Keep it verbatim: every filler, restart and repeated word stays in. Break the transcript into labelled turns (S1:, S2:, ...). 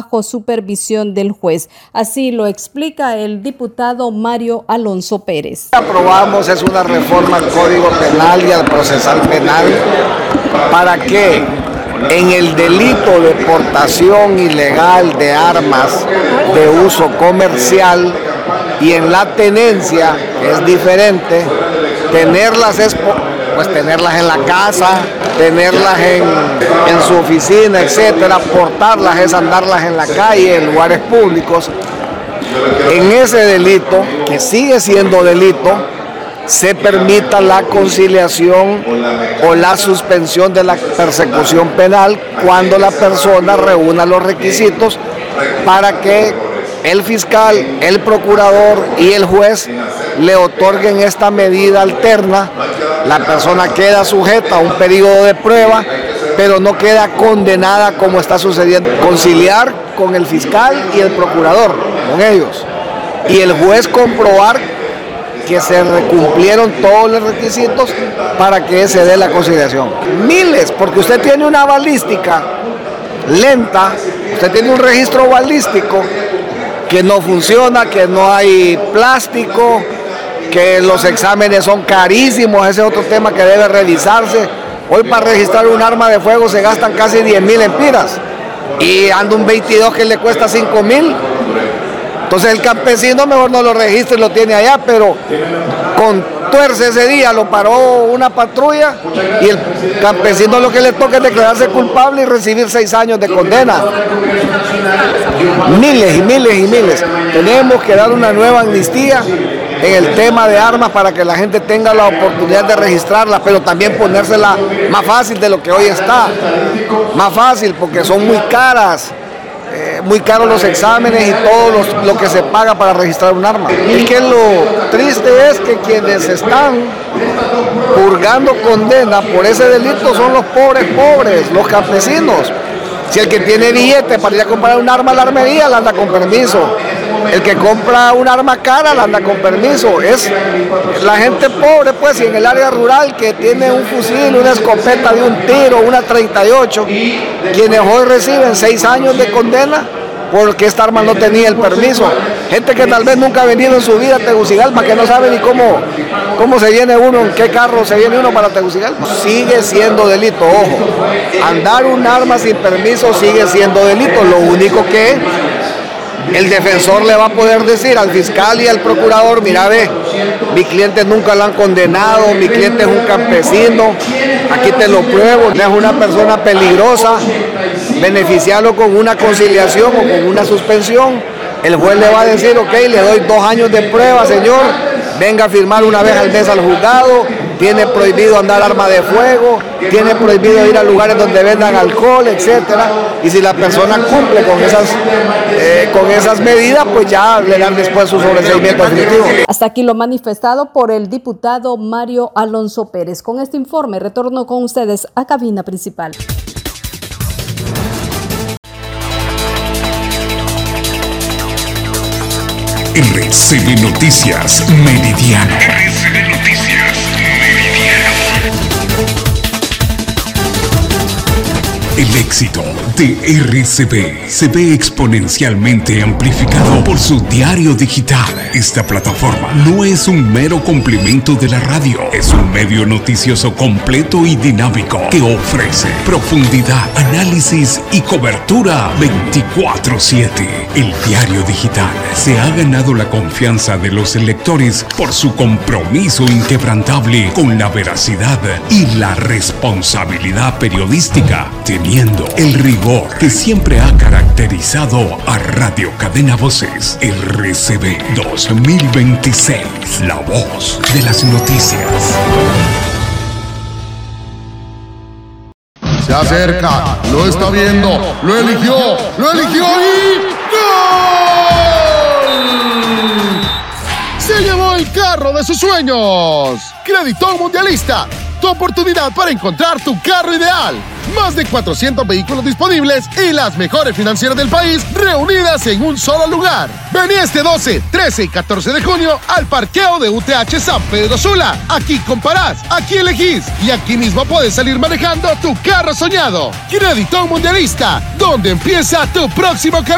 S1: bajo supervisión del juez. Así lo explica el diputado Mario Alonso Pérez.
S2: Aprobamos es una reforma al Código Penal y al procesal penal para que en el delito de portación ilegal de armas de uso comercial y en la tenencia es diferente, tenerlas es pues tenerlas en la casa, tenerlas en, en su oficina, etcétera, portarlas es andarlas en la calle, en lugares públicos. En ese delito, que sigue siendo delito, se permita la conciliación o la suspensión de la persecución penal cuando la persona reúna los requisitos para que el fiscal, el procurador y el juez le otorguen esta medida alterna. La persona queda sujeta a un periodo de prueba, pero no queda condenada como está sucediendo. Conciliar con el fiscal y el procurador, con ellos, y el juez comprobar que se cumplieron todos los requisitos para que se dé la conciliación. Miles, porque usted tiene una balística lenta, usted tiene un registro balístico que no funciona, que no hay plástico, que los exámenes son carísimos, ese es otro tema que debe revisarse. Hoy para registrar un arma de fuego se gastan casi diez mil empiras y anda un veintidós que le cuesta cinco mil. Entonces el campesino mejor no lo registra y lo tiene allá, pero con tuerce ese día lo paró una patrulla y el campesino lo que le toca es declararse culpable y recibir seis años de condena. Miles y miles y miles. Tenemos que dar una nueva amnistía en el tema de armas para que la gente tenga la oportunidad de registrarla, pero también ponérsela más fácil de lo que hoy está. Más fácil porque son muy caras. Eh, muy caros los exámenes y todo los, lo que se paga para registrar un arma. Y que lo triste es que quienes están purgando condena por ese delito son los pobres pobres, los campesinos. Si el que tiene billete para ir a comprar un arma a la armería, la anda con permiso. El que compra un arma cara, la anda con permiso. Es la gente pobre, pues, y en el área rural que tiene un fusil, una escopeta de un tiro, una treinta y ocho, quienes hoy reciben seis años de condena porque esta arma no tenía el permiso. Gente que tal vez nunca ha venido en su vida a Tegucigalpa, que no sabe ni cómo, cómo se viene uno, en qué carro se viene uno para Tegucigalpa. Sigue siendo delito, ojo. Andar un arma sin permiso sigue siendo delito. Lo único que el defensor le va a poder decir al fiscal y al procurador: mira, ve, mi cliente nunca lo han condenado, mi cliente es un campesino, aquí te lo pruebo, no es una persona peligrosa, beneficiarlo con una conciliación o con una suspensión. El juez le va a decir: ok, le doy dos años de prueba, señor, venga a firmar una vez al mes al juzgado, tiene prohibido andar arma de fuego, tiene prohibido ir a lugares donde vendan alcohol, etcétera. Y si la persona cumple con esas, eh, con esas medidas, pues ya le dan después su sobreseimiento definitivo.
S1: Hasta aquí lo manifestado por el diputado Mario Alonso Pérez. Con este informe retorno con ustedes a cabina principal.
S3: R C B Noticias Meridiano. R C B Noticias Meridiano. El éxito de R C B se ve exponencialmente amplificado por su diario digital. Esta plataforma no es un mero complemento de la radio, es un medio noticioso completo y dinámico que ofrece profundidad, análisis y cobertura veinticuatro siete. El diario digital se ha ganado la confianza de los lectores por su compromiso inquebrantable con la veracidad y la responsabilidad periodística, teniendo el rigor que siempre ha caracterizado a Radio Cadena Voces. R C B dos mil veintiséis, la voz de las noticias.
S4: Se acerca, lo está viendo, lo eligió, lo eligió y ¡gol! Se llevó el carro de sus sueños. Crédito Mundialista, tu oportunidad para encontrar tu carro ideal. Más de cuatrocientos vehículos disponibles y las mejores financieras del país reunidas en un solo lugar. Vení este doce, trece y catorce de junio al parqueo de U T H San Pedro Sula. Aquí comparás, aquí elegís y aquí mismo puedes salir manejando tu carro soñado. Crédito Mundialista, donde empieza tu próximo camino.